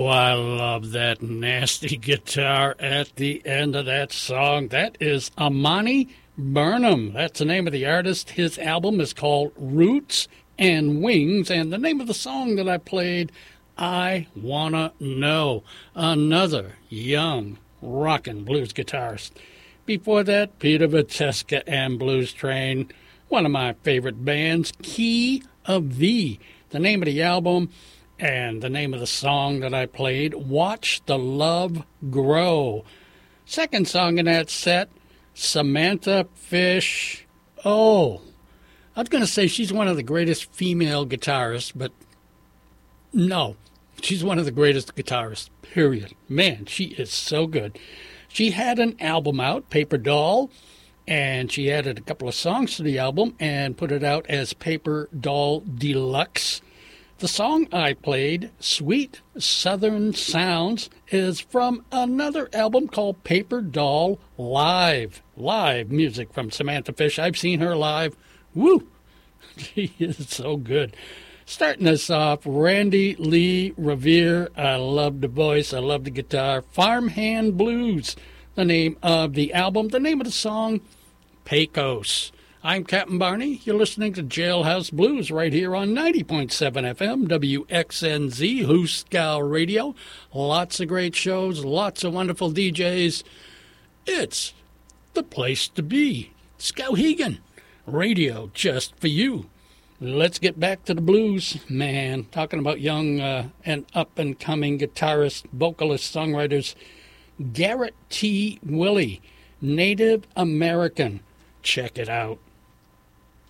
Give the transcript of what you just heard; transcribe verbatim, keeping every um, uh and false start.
Oh, I love that nasty guitar at the end of that song. That is Amani Burnham. That's the name of the artist. His album is called Roots and Wings, and the name of the song that I played, I Wanna Know. Another young rockin' blues guitarist. Before that, Peter Viteska and Blues Train, one of my favorite bands, Key of V. The name of the album and the name of the song that I played, Watch the Love Grow. Second song in that set, Samantha Fish. Oh, I was going to say she's one of the greatest female guitarists, but no, she's one of the greatest guitarists, period. Man, she is so good. She had an album out, Paper Doll, and she added a couple of songs to the album and put it out as Paper Doll Deluxe. The song I played, Sweet Southern Sounds, is from another album called Paper Doll Live. Live music from Samantha Fish. I've seen her live. Woo! She is so good. Starting us off, Randy Lee Revere. I love the voice. I love the guitar. Farmhand Blues, the name of the album. The name of the song, Pecos. I'm Captain Barney. You're listening to Jailhouse Blues right here on ninety point seven F M, W X N Z, Hooskow Radio. Lots of great shows, lots of wonderful D Js. It's the place to be. Skowhegan Radio, just for you. Let's get back to the blues, man. Talking about young uh, and up-and-coming guitarists, vocalists, songwriters. Garrett T. Willey, Native American. Check it out.